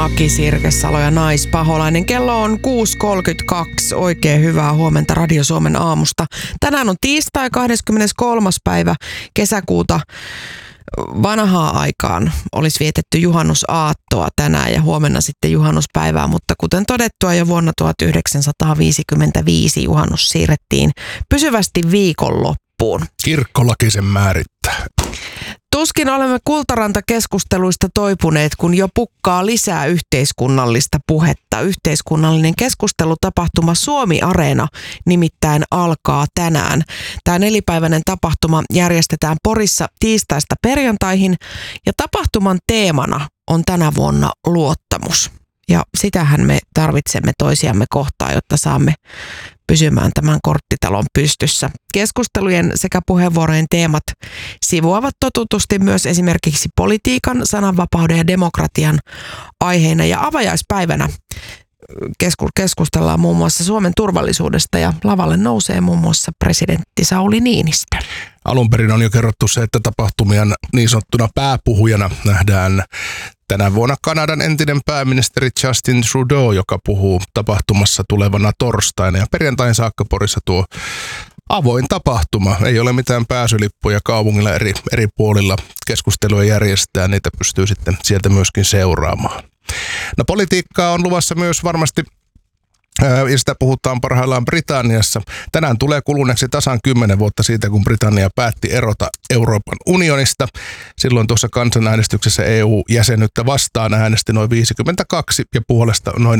Aki Sirkesalo ja Naispaholainen. Kello on 6.32. Oikein hyvää huomenta Radio Suomen aamusta. Tänään on tiistai 23. päivä kesäkuuta. Vanhaan aikaan olisi vietetty juhannusaattoa tänään ja huomenna sitten juhannuspäivää, mutta kuten todettua jo vuonna 1955 juhannus siirrettiin pysyvästi viikonloppuun. Kirkkolaki sen määrittää. Tuskin olemme Kultaranta-keskusteluista toipuneet, kun jo pukkaa lisää yhteiskunnallista puhetta. Yhteiskunnallinen keskustelutapahtuma Suomi-areena nimittäin alkaa tänään. Tämä nelipäiväinen tapahtuma järjestetään Porissa tiistaista perjantaihin ja tapahtuman teemana on tänä vuonna luottamus. Ja sitähän me tarvitsemme toisiamme kohtaan, jotta saamme pysymään tämän korttitalon pystyssä. Keskustelujen sekä puheenvuorojen teemat sivuavat totutusti myös esimerkiksi politiikan, sananvapauden ja demokratian aiheina. Ja avajaispäivänä keskustellaan muun muassa Suomen turvallisuudesta ja lavalle nousee muun muassa presidentti Sauli Niinistö. Alun perin on jo kerrottu se, että tapahtumien niin sanottuna pääpuhujana nähdään tänä vuonna Kanadan entinen pääministeri Justin Trudeau, joka puhuu tapahtumassa tulevana torstaina. Ja perjantain saakka Porissa tuo avoin tapahtuma. Ei ole mitään pääsylippuja kaupungilla eri puolilla keskusteluja järjestää. Niitä pystyy sitten sieltä myöskin seuraamaan. No politiikkaa on luvassa myös varmasti, ja sitä puhutaan parhaillaan Britanniassa. Tänään tulee kuluneeksi tasan 10 vuotta siitä, kun Britannia päätti erota Euroopan unionista. Silloin tuossa kansanäänestyksessä EU-jäsenyyttä vastaan äänesti noin 52 ja puolesta noin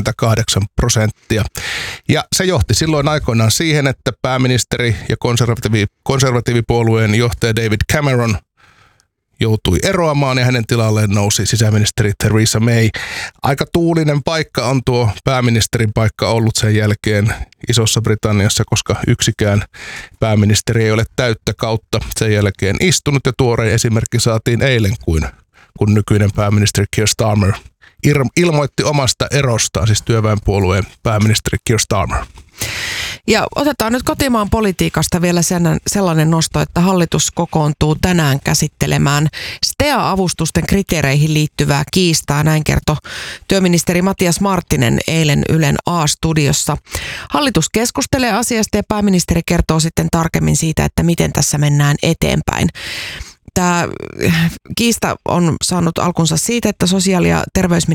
48%. Ja se johti silloin aikoinaan siihen, että pääministeri ja konservatiivipuolueen johtaja David Cameron joutui eroamaan ja hänen tilalleen nousi sisäministeri Theresa May. Aika tuulinen paikka on tuo pääministerin paikka ollut sen jälkeen Isossa Britanniassa, koska yksikään pääministeri ei ole täyttä kautta sen jälkeen istunut. Ja tuorein esimerkki saatiin eilen, kun nykyinen pääministeri Keir Starmer ilmoitti omasta erostaan, siis työväenpuolueen pääministeri Keir Starmer. Ja otetaan nyt kotimaan politiikasta vielä sellainen nosto, että hallitus kokoontuu tänään käsittelemään STEA-avustusten kriteereihin liittyvää kiistaa. Näin kertoi työministeri Matias Marttinen eilen Ylen A-studiossa. Hallitus keskustelee asiasta ja pääministeri kertoo sitten tarkemmin siitä, että miten tässä mennään eteenpäin. Tämä kiista on saanut alkunsa siitä, että sosiaali- ja terveysministeri